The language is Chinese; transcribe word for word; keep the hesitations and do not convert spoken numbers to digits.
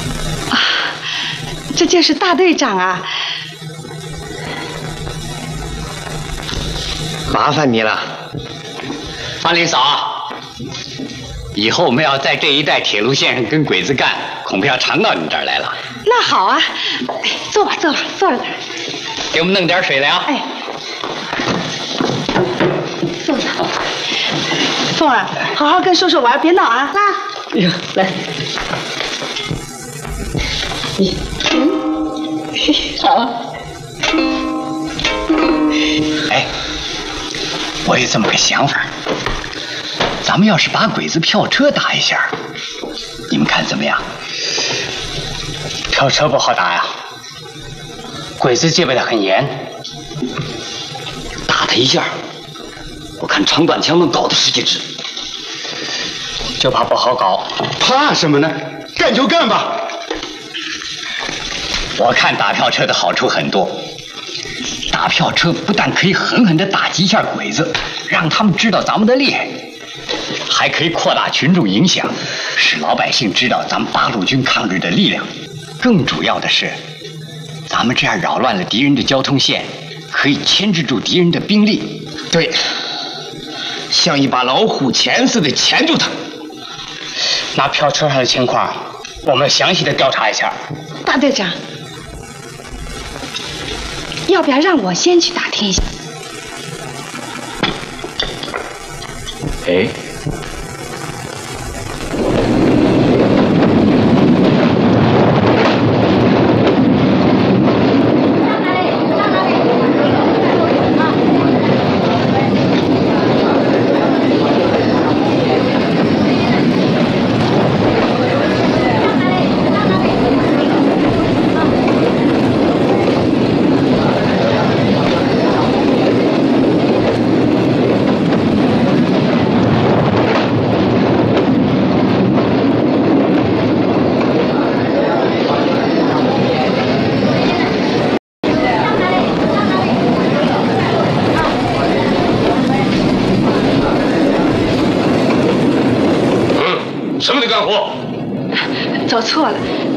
啊，这就是大队长啊！ 麻烦你了， 方林嫂。以后我们要在这一带铁路线上跟鬼子干，恐怕要常到你这儿来了。 那好啊，哎，坐吧，坐吧，坐着点。 给我们弄点水来啊！ 哎，坐着。凤儿，好好跟叔叔玩，别闹啊！拉。 哎呀，来。你， 嗯，好。 哎，我有这么个想法，咱们要是把鬼子票车打一下，你们看怎么样？ 票车不好打呀，鬼子戒备的很严。 打他一下，我看长短枪能搞他十几支。 就怕不好搞。 怕什么呢？干就干吧。 我看打票车的好处很多。打票车不但可以狠狠地打击一下鬼子，让他们知道咱们的厉害，还可以扩大群众影响，使老百姓知道咱们八路军抗日的力量。更主要的是，咱们这样扰乱了敌人的交通线，可以牵制住敌人的兵力。 对，像一把老虎钳似的钳住他。 那票车上的情况，我们详细的调查一下。 大队长，要不要让我先去打听一下？ 哎。 什么的干活？ 走错了，